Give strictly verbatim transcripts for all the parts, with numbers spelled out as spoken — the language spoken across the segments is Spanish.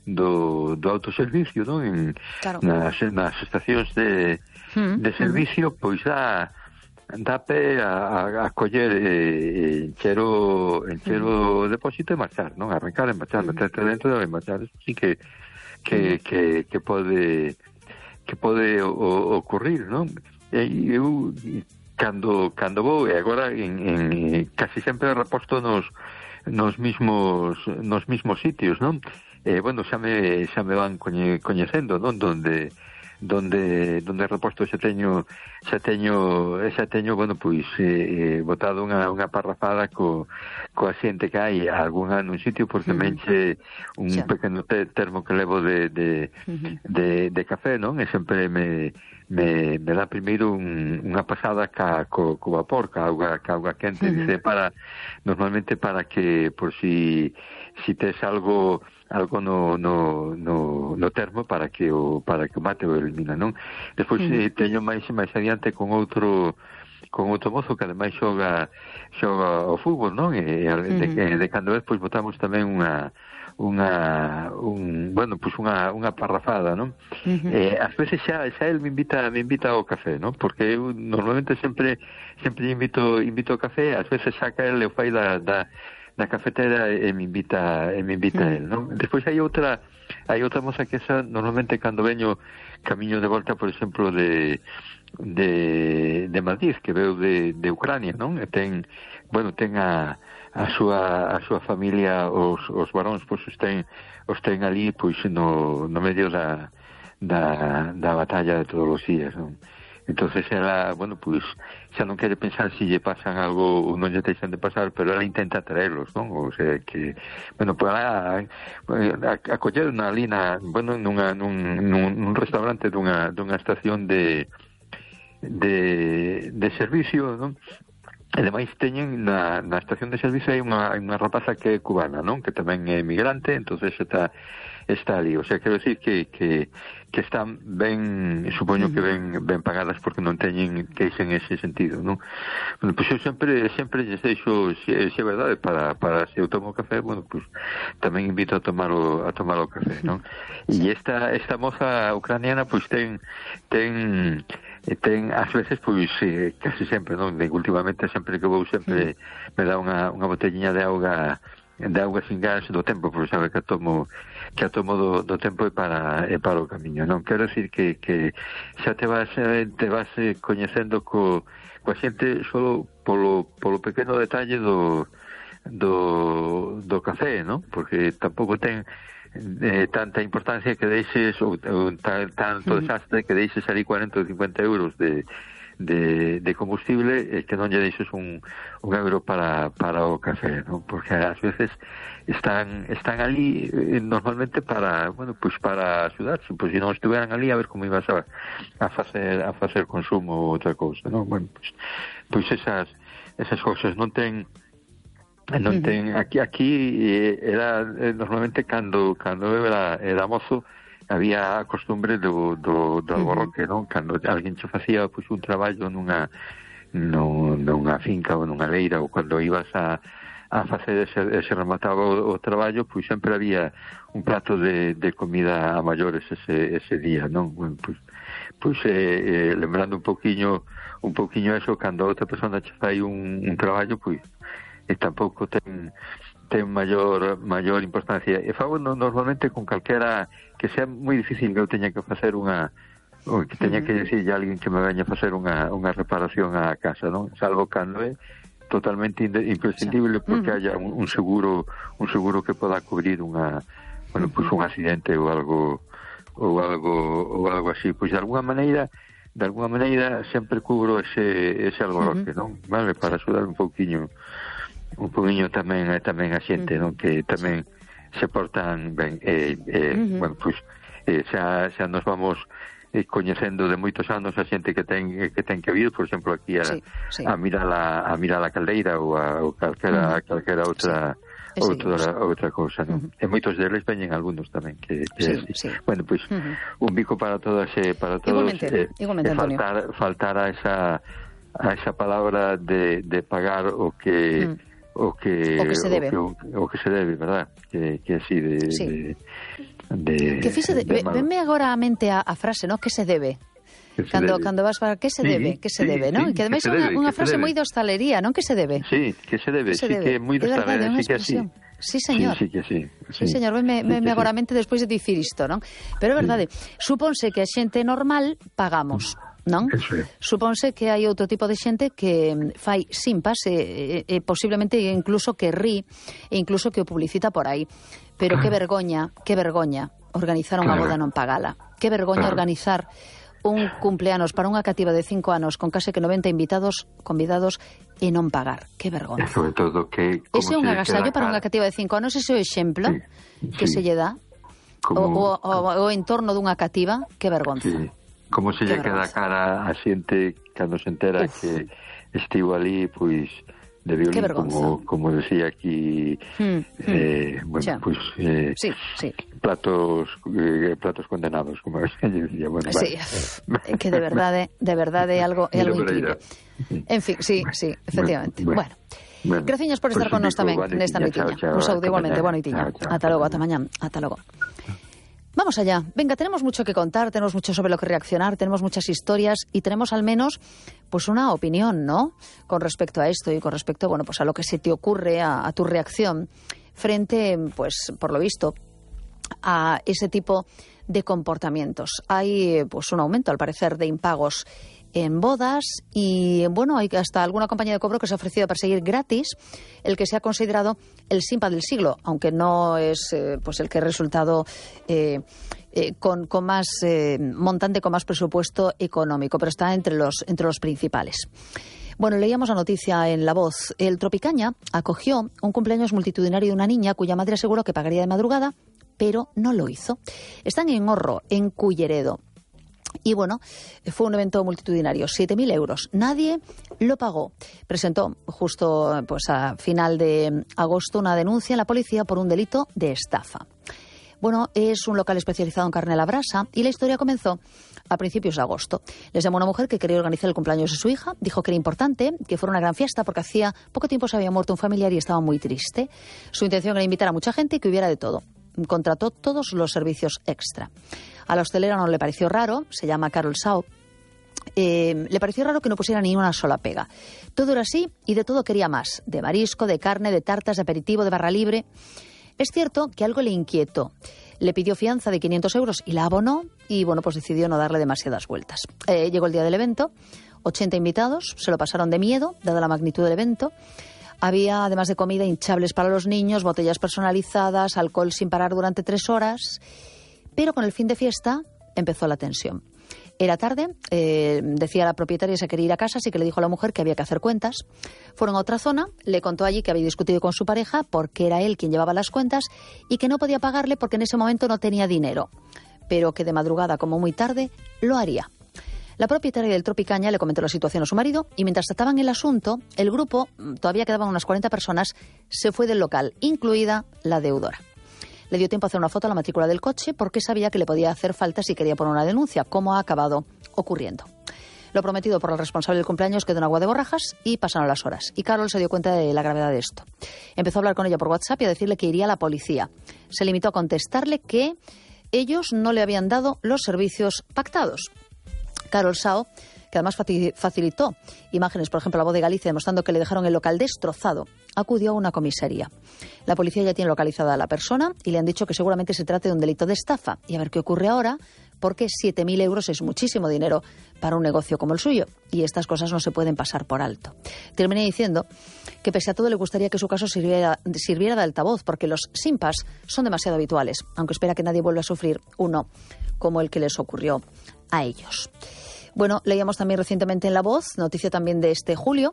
do, do autoservicio, non? En, claro. nas, nas estacións de, mm, de servicio, mm. pois dá dá pé a, a, a coller eh, enchero, enchero mm. depósito e marchar, non? Arrancar e marchar, mm. meterte dentro e marchar. Eso sí que que, mm. que, que pode que pode o, o, ocurrir, non? E eu cando cando vou, e agora en, en casi sempre reposto nos nos mismos nos mismos sitios, non? Eh, bueno, xa me xa me van coñe, coñecendo, non? Donde donde donde reposto xa teño xa teño xa teño, bueno, pois eh, botado unha unha parrafada co coa xente que hai algunha nun sitio, porque mm. menche un xa. pequeno te, termo que levo de de, mm-hmm. de de café, non? E sempre me me, me dá primeiro un, unha pasada ca, co, co vapor, ca auga, ca auga quente, uh-huh. dice, para, normalmente para que, por si, si tes algo, algo no, no, no, no termo, para que o, para que o mate o elimina, non? Despois uh-huh. eh, teño máis, máis adiante con outro, con outro mozo que ademais xoga, xoga o fútbol, non? E, uh-huh. de, de cando vez, pois, botamos tamén unha, unha un, bueno, pois pues unha unha parrafada, non? Uh-huh. Eh, ás veces xa xa el me invita me invita ao café, non? Porque eu normalmente sempre sempre invito invito ao café, ás veces saca el e o fai da da da cafetera e me invita e me invita uh-huh. el, non? Despois hai outra hai outra moza que esa normalmente cando veño camiño de volta, por exemplo, de de de Madrid, que veu de de Ucrania, non? E ten, bueno, ten a a súa a súa familia, os os varóns, pois os ten os ten ali, pois no no medio da da da batalla de todos os días, non? Entonces ela, bueno, pois xa non quere pensar se lle pasan algo ou non lle deixan de pasar, pero ela intenta traerlos, non? O sea que, bueno, pois ela acoller na ali na, bueno, nunha nun, nun, nun restaurante dunha dunha estación de de de servicio, non? Ademais teñen na, na estación de servicio hai unha, unha rapaza que é cubana, non? Que tamén é migrante, entonces está está ali, o sea, quero decir que, que, que están ben, supoño que ben, ben pagadas, porque non teñen queixa en ese sentido, non? Bueno, pois eu sempre sempre lles deixo, se, se é verdade, para, para se eu tomo café, bueno, pois tamén invito a tomar o, a tomar o café, non? E esta, esta moza ucraniana, pois ten ten e ten, ás veces, pois, eh, casi sempre, non? De, últimamente, sempre que vou, sempre mm. me dá unha, unha botellinha de auga de auga sin gas do tempo, porque sabe que a tomo que a tomo do, do tempo e para e para o camiño, non? Quero decir que, que xa te vas te vas coñecendo co, coa xente solo polo, polo pequeno detalle do do, do café, non? Porque tampouco ten Eh, tanta importancia que deixes ou, ou tanto desastre que deixes ali cuarenta ou cincuenta euros de, de, de combustible e eh, que non lle deixes un, un euro para, para o café, ¿no? Porque ás veces están están ali eh, normalmente para, bueno, pues para axudar, pois se non estuveran ali a ver como ibas a, a facer a facer consumo ou outra cousa, ¿no? Bueno, pues, pues esas esas cousas non ten non ten, aquí aquí eh, era eh, normalmente cando cando eu era, era mozo había a costumbre do, do, do alborroque, non? Cando alguén che facía pois, un traballo nunha no, nunha finca ou nunha leira, ou cando ibas a, a facer ese, ese remataba o, o traballo, pois sempre había un plato de, de comida a maiores ese, ese día, non? Bueno, pois, pois eh, eh, lembrando un pouquiño un pouquiño eso, cando outra persona che fai un, un traballo, pois e tampouco ten ten maior maior importancia. E fago no, normalmente con calquera que sea moi difícil que eu teña que facer unha ou que teña que decirlle a alguén que me veña a facer unha unha reparación á casa, non? Salvo cando é totalmente imprescindible porque haya un, un seguro un seguro que poda cubrir unha, bueno, pues un accidente ou algo ou algo ou algo así, pois de alguna maneira de alguna maneira sempre cubro ese ese alboroque, non? Vale, para axudar un pouquiño un poquinho tamén tamén a xente, non? Que tamén se portan ben e, e uh-huh. bueno, pois pues, xa, xa nos vamos eh, coñecendo de moitos anos a xente que ten que ten que vir, por exemplo, aquí a, sí, sí. a mirar a, a mirar a caldeira ou a ou calquera, uh-huh. calquera outra sí. outra, sí. outra cousa, non? Uh-huh. E moitos deles veñen algúns tamén que, que sí, sí. bueno, pois pues, uh-huh. un bico para todas e eh, para todos igualmente, eh, igualmente, faltar faltar a esa a esa palabra de, de pagar o que uh-huh. o que o que se debe, o que, o que se debe, verdad? Que, que así de, sí. de de, que fixe, de, de venme agora a mente a, a frase, no? Que se debe? Cando, cando vas para que se sí, debe, que se sí, debe, non? Sí, e que ademais é unha, unha frase moi de hostalería, non? Que se debe? Sí, que se debe, que se sí debe. Que é moi de hostalería, sí que sí. Sí, señor. Sí, sí que sí. Sí, sí señor, me, me, sí me agora a mente despois de dicir isto, non? Pero é verdade, sí. Supónse que a xente normal pagamos, non? Eso é. Supónse que hai outro tipo de xente que fai simpas e, e, e posiblemente incluso que ri e incluso que o publicita por aí. Pero que vergoña, que vergoña organizar unha claro. boda non pagala. Que vergoña claro. organizar un cumpleanos para unha cativa de cinco anos con case que noventa invitados, convidados e non pagar. Que vergonza. E sobre todo que... Ese é un agasallo para unha cativa de cinco anos, ese é o exemplo sí, que sí. se lle dá como... o, o, o entorno dunha cativa, que vergonza. Sí. Como se lle queda cara a xente cando se entera Uf. que estivo ali, pois... de violín, como, como decía aquí, mm, eh, mm, bueno, pues eh, sí, sí. platos eh, platos condenados, como decía, bueno, sí, vale. Que de verdade, de verdade é algo, é algo increíble. En fin, sí, sí, efectivamente. Bueno, bueno. bueno graciñas por estar pues con nós tamén nesta noitiña. Un saúdo igualmente, boa noitiña. Ata logo, ata mañá, ata logo. Vamos allá. Venga, tenemos mucho que contar, tenemos mucho sobre lo que reaccionar, tenemos muchas historias y tenemos al menos pues una opinión, ¿no? Con respecto a esto y con respecto, bueno, pues a lo que se te ocurre, a, a tu reacción frente, pues, por lo visto, a ese tipo de comportamientos. Hay, pues, un aumento, al parecer, de impagos en bodas y, bueno, hay hasta alguna compañía de cobro que se ha ofrecido a perseguir gratis el que se ha considerado el simpa del siglo, aunque no es eh, pues el que ha resultado eh, eh, con, con más eh, montante, con más presupuesto económico, pero está entre los, entre los principales. Bueno, leíamos la noticia en La Voz. El Tropicaña acogió un cumpleaños multitudinario de una niña cuya madre aseguró que pagaría de madrugada, pero no lo hizo. Están en Horro, en Culleredo. Y bueno, fue un evento multitudinario, siete mil euros. Nadie lo pagó. Presentó justo pues a final de agosto una denuncia en la policía por un delito de estafa. Bueno, es un local especializado en carne a la brasa y la historia comenzó a principios de agosto. Les llamó una mujer que quería organizar el cumpleaños de su hija. Dijo que era importante, que fuera una gran fiesta porque hacía poco tiempo se había muerto un familiar y estaba muy triste. Su intención era invitar a mucha gente y que hubiera de todo. Contrató todos los servicios extra. A la hostelera no le pareció raro, se llama Carol Sao, eh, le pareció raro que no pusiera ni una sola pega. Todo era así y de todo quería más, de marisco, de carne, de tartas, de aperitivo, de barra libre. Es cierto que algo le inquietó. Le pidió fianza de quinientos euros y la abonó y, bueno, pues decidió no darle demasiadas vueltas. Eh, llegó el día del evento, ochenta invitados, se lo pasaron de miedo, dada la magnitud del evento. Había, además de comida, hinchables para los niños, botellas personalizadas, alcohol sin parar durante tres horas. Pero con el fin de fiesta empezó la tensión. Era tarde, eh, decía la propietaria que se quería ir a casa, así que le dijo a la mujer que había que hacer cuentas. Fueron a otra zona, le contó allí que había discutido con su pareja porque era él quien llevaba las cuentas y que no podía pagarle porque en ese momento no tenía dinero, pero que de madrugada, como muy tarde, lo haría. La propietaria del Tropicaña le comentó la situación a su marido y mientras trataban el asunto, el grupo, todavía quedaban unas cuarenta personas, se fue del local, incluida la deudora. Le dio tiempo a hacer una foto a la matrícula del coche porque sabía que le podía hacer falta si quería poner una denuncia, como ha acabado ocurriendo. Lo prometido por el responsable del cumpleaños quedó en agua de borrajas y pasaron las horas. Y Carol se dio cuenta de la gravedad de esto. Empezó a hablar con ella por WhatsApp y a decirle que iría a la policía. Se limitó a contestarle que ellos no le habían dado los servicios pactados. Carol Sao, que además facilitó imágenes, por ejemplo, a La Voz de Galicia, demostrando que le dejaron el local destrozado, acudió a una comisaría. La policía ya tiene localizada a la persona y le han dicho que seguramente se trate de un delito de estafa. Y a ver qué ocurre ahora, porque siete mil euros es muchísimo dinero para un negocio como el suyo. Y estas cosas no se pueden pasar por alto. Terminé diciendo que pese a todo le gustaría que su caso sirviera, sirviera de altavoz, porque los simpas son demasiado habituales, aunque espera que nadie vuelva a sufrir uno como el que les ocurrió a ellos. Bueno, leíamos también recientemente en La Voz, noticia también de este julio,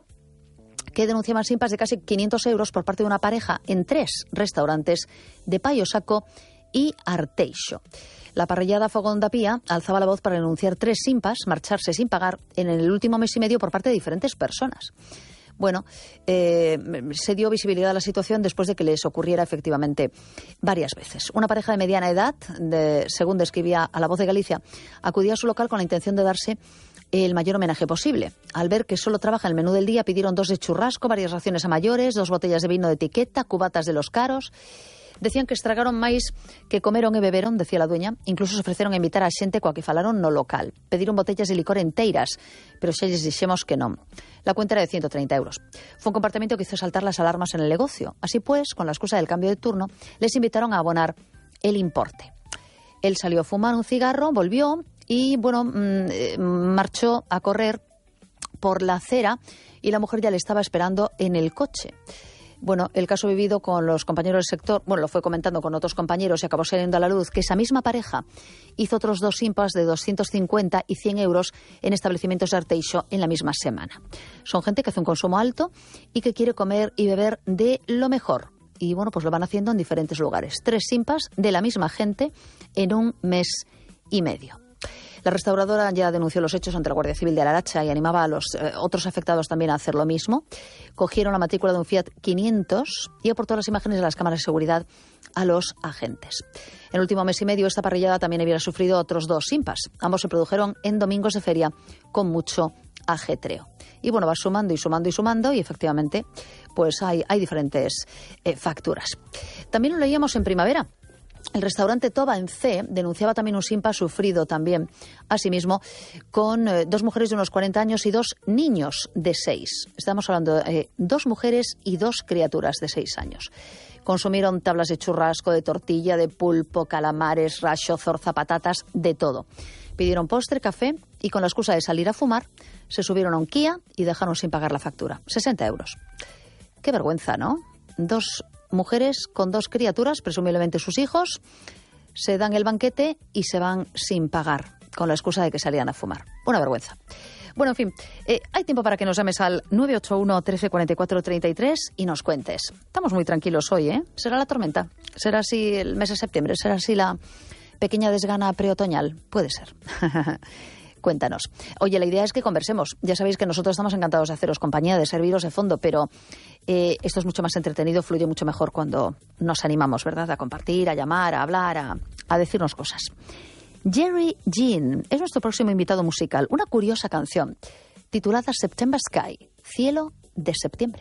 que denunciaban simpas de casi quinientos euros por parte de una pareja en tres restaurantes de Paio Saco y Arteixo. La parrillada Fogón da Pía alzaba la voz para denunciar tres simpas, marcharse sin pagar en el último mes y medio por parte de diferentes personas. Bueno, eh, se dio visibilidad a la situación después de que les ocurriera efectivamente varias veces. Una pareja de mediana edad, de, según describía a La Voz de Galicia, acudía a su local con la intención de darse el mayor homenaje posible. Al ver que solo trabaja el menú del día, pidieron dos de churrasco, varias raciones a mayores, dos botellas de vino de etiqueta, cubatas de los caros. Decían que estragaron máis que comeron e beberon, decía la dueña. Incluso se ofreceron a invitar a xente coa que falaron no local. Pediron botellas de licor enteiras, pero xa lles dixemos que non. La cuenta era de ciento treinta euros. Fue un comportamiento que hizo saltar las alarmas en el negocio. Así pues, con la excusa del cambio de turno, les invitaron a abonar el importe. Él salió a fumar un cigarro, volvió y, bueno, mmm, marchó a correr por la acera y la mujer ya le estaba esperando en el coche. Bueno, el caso vivido con los compañeros del sector, bueno, lo fue comentando con otros compañeros y acabó saliendo a la luz que esa misma pareja hizo otros dos impas de doscientos cincuenta y cien euros en establecimientos de Arteixo en la misma semana. Son gente que hace un consumo alto y que quiere comer y beber de lo mejor. Y bueno, pues lo van haciendo en diferentes lugares. Tres impas de la misma gente en un mes y medio. La restauradora ya denunció los hechos ante la Guardia Civil de Laracha y animaba a los eh, otros afectados también a hacer lo mismo. Cogieron la matrícula de un Fiat quinientos y aportó las imágenes de las cámaras de seguridad a los agentes. En el último mes y medio, esta parrillada también había sufrido otros dos impas. Ambos se produjeron en domingos de feria con mucho ajetreo. Y bueno, va sumando y sumando y sumando y efectivamente pues hay, hay diferentes eh, facturas. También lo leíamos en Primavera. El restaurante Toba en C denunciaba también un simpa sufrido también, asimismo, con eh, dos mujeres de unos cuarenta años y dos niños de seis. Estamos hablando de eh, dos mujeres y dos criaturas de seis años. Consumieron tablas de churrasco, de tortilla, de pulpo, calamares, racho, zorza, patatas, de todo. Pidieron postre, café y con la excusa de salir a fumar, se subieron a un Kia y dejaron sin pagar la factura. sesenta euros. Qué vergüenza, ¿no? Dos mujeres con dos criaturas, presumiblemente sus hijos, se dan el banquete y se van sin pagar, con la excusa de que salían a fumar. Una vergüenza. Bueno, en fin, eh, hay tiempo para que nos llames al nueve ocho uno, trece, cuarenta y cuatro, treinta y tres y nos cuentes. Estamos muy tranquilos hoy, ¿eh? ¿Será la tormenta? ¿Será así el mes de septiembre? ¿Será así la pequeña desgana preotoñal? Puede ser. Cuéntanos. Oye, la idea es que conversemos. Ya sabéis que nosotros estamos encantados de haceros compañía, de serviros de fondo, pero eh, esto es mucho más entretenido, fluye mucho mejor cuando nos animamos, ¿verdad?, a compartir, a llamar, a hablar, a, a decirnos cosas. Jerry Jean es nuestro próximo invitado musical. Una curiosa canción titulada September Sky, Cielo de Septiembre.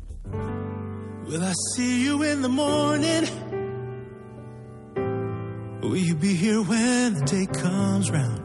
Will I see you in the morning? Will you be here when the day comes round?